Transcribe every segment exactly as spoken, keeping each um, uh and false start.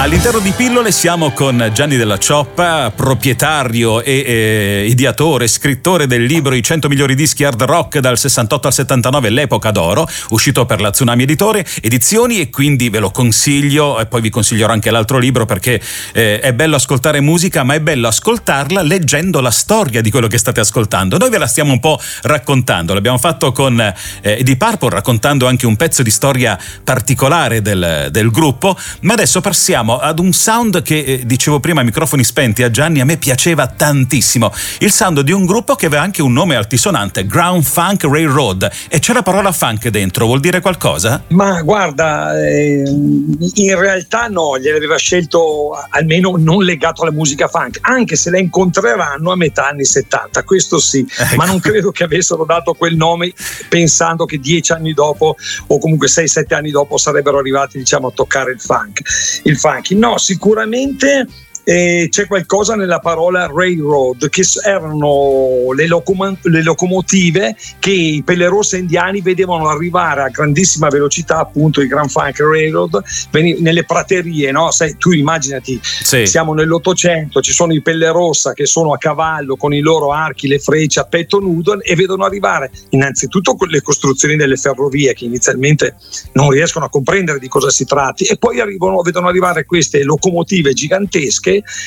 All'interno di Pillole siamo con Gianni Della Cioppa, proprietario e eh, ideatore, scrittore del libro I cento migliori dischi hard rock dal sessantotto al settantanove, l'epoca d'oro, uscito per la Tsunami Editore Edizioni, e quindi ve lo consiglio, e poi vi consiglierò anche l'altro libro, perché eh, è bello ascoltare musica, ma è bello ascoltarla leggendo la storia di quello che state ascoltando. Noi ve la stiamo un po' raccontando, l'abbiamo fatto con eh, Deep Purple, raccontando anche un pezzo di storia particolare del, del gruppo, ma adesso passiamo ad un sound che, eh, dicevo prima a microfoni spenti a Gianni, a me piaceva tantissimo, il sound di un gruppo che aveva anche un nome altisonante, Ground Funk Railroad, e c'è la parola funk dentro. Vuol dire qualcosa? Ma guarda, eh, in realtà no, gliel'aveva scelto almeno non legato alla musica funk, anche se la incontreranno a metà anni settanta, questo sì, ecco. Ma non credo che avessero dato quel nome pensando che dieci anni dopo o comunque sei sette anni dopo sarebbero arrivati, diciamo, a toccare il funk il funk no, sicuramente eh, c'è qualcosa nella parola railroad, che erano le, locom- le locomotive che i Pelle Rosse indiani vedevano arrivare a grandissima velocità, appunto i Grand Funk Railroad, veni- nelle praterie, no? Sai, tu immaginati, sì. Siamo nell'Ottocento, ci sono i Pelle Rossa che sono a cavallo con i loro archi, le frecce a petto nudo, e vedono arrivare innanzitutto le costruzioni delle ferrovie che inizialmente non riescono a comprendere di cosa si tratti, e poi arrivano, vedono arrivare queste locomotive gigantesche.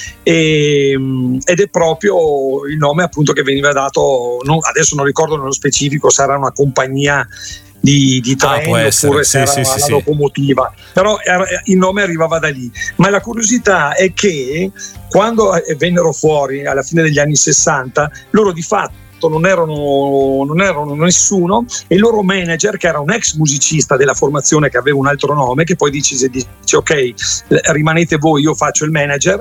E, ed è proprio il nome, appunto, che veniva dato, non, adesso non ricordo nello specifico se era una compagnia di, di treni ah, oppure se sì, era sì, una sì, locomotiva, però era, il nome arrivava da lì. Ma la curiosità è che quando vennero fuori alla fine degli anni sessanta, loro di fatto non erano, non erano nessuno, e il loro manager, che era un ex musicista della formazione che aveva un altro nome, che poi dice, dice ok, rimanete voi, io faccio il manager,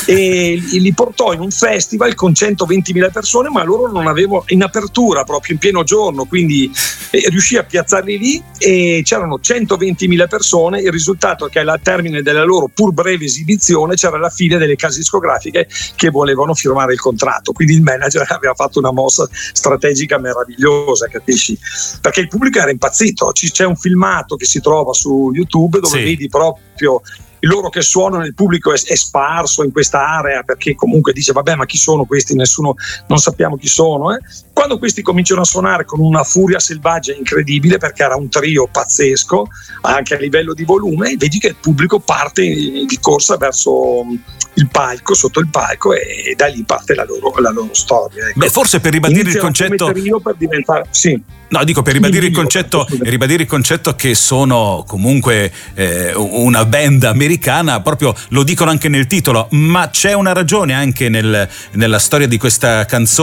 e li portò in un festival con centoventimila persone, ma loro non avevano, in apertura proprio in pieno giorno, quindi eh, riuscì a piazzarli lì e c'erano centoventimila persone. Il risultato è che al termine della loro pur breve esibizione c'era la fila delle case discografiche che volevano firmare il contratto, quindi il manager aveva fatto una mossa strategica meravigliosa, capisci? Perché il pubblico era impazzito. C'è un filmato che si trova su YouTube dove sì. Vedi proprio loro che suonano, il pubblico è, è sparso in questa area, perché comunque dice vabbè, ma chi sono questi? Nessuno, non sappiamo chi sono. Eh? Quando questi cominciano a suonare con una furia selvaggia incredibile, perché era un trio pazzesco anche a livello di volume, vedi che il pubblico parte di corsa verso il palco, sotto il palco, e da lì parte la loro, la loro storia. Ecco. Beh, forse per ribadire Iniziano il concetto per diventare, sì. No, dico per ribadire il concetto, ribadire il concetto che sono comunque eh, una band americana, proprio lo dicono anche nel titolo, ma c'è una ragione anche nel, nella storia di questa canzone.